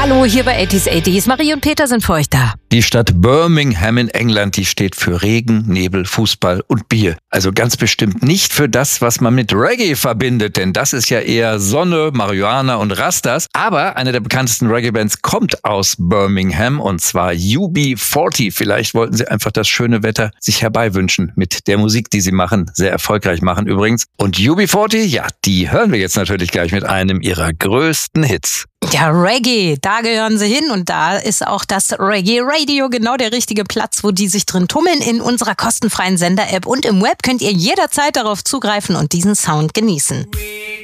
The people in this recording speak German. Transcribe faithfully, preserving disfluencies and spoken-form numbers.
Hallo, hier bei achtziger achtzig. Marie und Peter sind für euch da. Die Stadt Birmingham in England, die steht für Regen, Nebel, Fußball und Bier. Also ganz bestimmt nicht für das, was man mit Reggae verbindet, denn das ist ja eher Sonne, Marihuana und Rastas. Aber eine der bekanntesten Reggae-Bands kommt aus Birmingham, und zwar U B vierzig. Vielleicht wollten sie einfach das schöne Wetter sich herbeiwünschen mit der Musik, die sie machen, sehr erfolgreich machen übrigens. Und U B vierzig, ja, die hören wir jetzt natürlich gleich mit einem ihrer größten Hits. Ja, Reggae, da gehören sie hin, und da ist auch das Reggae Radio genau der richtige Platz, wo die sich drin tummeln. In unserer kostenfreien Sender-App und im Web könnt ihr jederzeit darauf zugreifen und diesen Sound genießen.